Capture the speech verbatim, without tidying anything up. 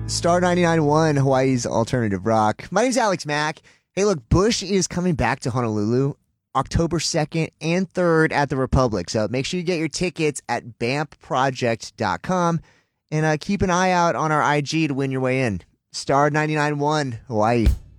Star ninety-nine point one, Hawaii's alternative rock. My name's Alex Mack. Hey, look, Bush is coming back to Honolulu October second and third at the Republic. So make sure you get your tickets at bamp project dot com and uh, keep an eye out on our I G to win your way in. Star ninety-nine point one, Hawaii.